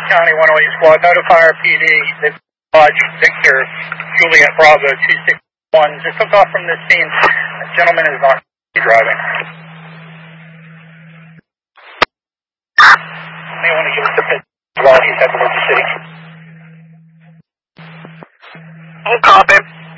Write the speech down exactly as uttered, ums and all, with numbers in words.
County one oh eight squad, notify our P D that Lodge Victor Juliet Bravo two six one just took off from this scene. A gentleman is not driving. May want to give us a pit while he's headed towards the city. We'll copy.